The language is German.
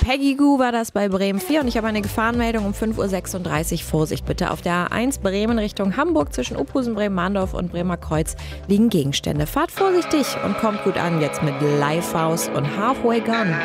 Peggy Goo war das bei Bremen 4 und ich habe eine Gefahrenmeldung um 5:36 Uhr. Vorsicht bitte, auf der A1 Bremen Richtung Hamburg zwischen Uphusen, Bremen-Mahndorf und Bremer Kreuz liegen Gegenstände. Fahrt vorsichtig und kommt gut an jetzt mit Lifehouse und Halfway Gone.